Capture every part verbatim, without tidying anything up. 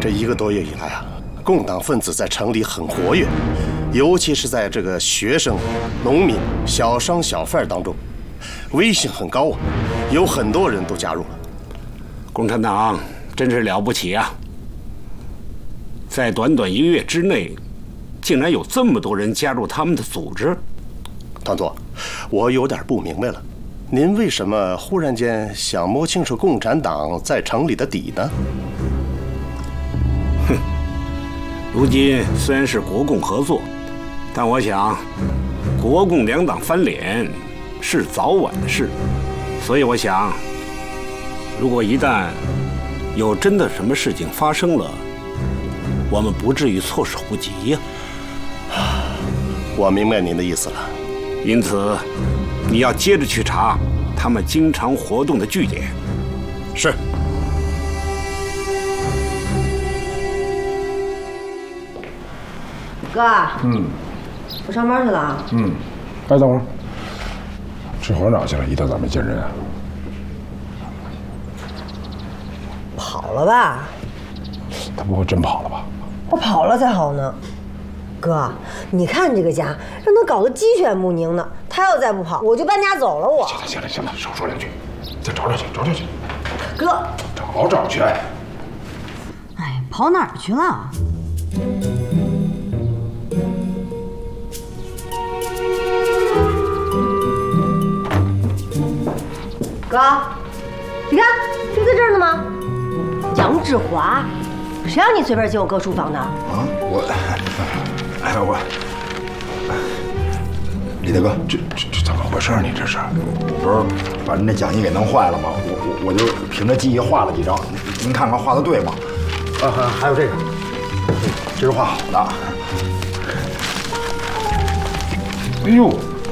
这一个多月以来啊，共党分子在城里很活跃，尤其是在这个学生、农民、小商小贩当中，威信很高啊，有很多人都加入了。 共产党真是了不起啊！在短短一个月之内，竟然有这么多人加入他们的组织。 团座，我有点不明白了，您为什么忽然间想摸清楚共产党在城里的底呢？ 哼，如今虽然是国共合作，但我想，国共两党翻脸是早晚的事，所以我想。如果一旦有真的什么事情发生了，我们不至于措手不及呀。 我明白您的意思了。 因此，你要接着去查他们经常活动的据点。 是。 哥。嗯。我上班去了啊。 嗯。哎，等会儿。志煌哪去了？一大早没见人啊。 跑了吧？ 他不会真跑了吧？ 我跑了才好呢。哥，你看这个家让他搞得鸡犬不宁的，他要再不跑，我就搬家走了。我行了行了行了，少说两句，再找找去，找找去。 哥， 找找去。 哎，跑哪儿去了？哥，你看，就在这儿呢吗？杨志华，谁让你随便进我哥书房的？啊， 我，哎我，李大哥， 这这这怎么回事？你这是？ 我不是把您那讲义给弄坏了吗？我我我就凭着记忆画了几张，您看看画的对吗？啊，还有这个，这是画好的。 哎呦，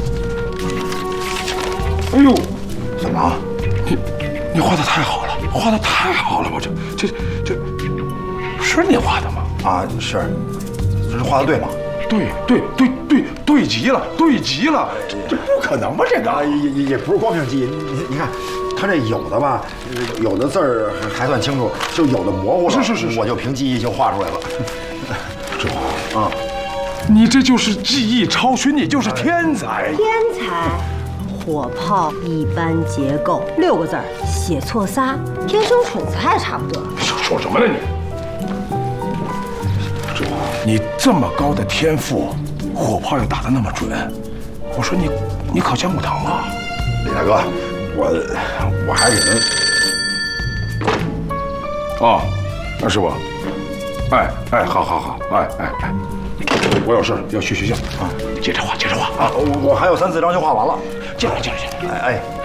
哎呦， 怎么？ 你你画的太好了，画的太好了！我这这这，是你画的吗？ 啊，是，这是画的对吗？ 对对对对对极了，对极了！这这不可能吧？这个啊，也也也不是光凭记忆，你你看，他这有的吧，有的字儿还算清楚，就有的模糊了。 是是是是， 我就凭记忆就画出来了。 志华啊， 你这就是技艺超群，你就是天才！ 天才。火炮一般结构六个字儿，写错仨，天生蠢材差不多。 说什么呢你？志华，你这么高的天赋，火炮又打得那么准，我说你你考江古堂吗？ 李大哥，我我还是能。哦，那师傅，哎哎，好好好，哎哎哎，我有事要去学校啊，接着画接着画啊， 我我还有三四张就画完了。 进来，进来，进来！ 哎哎。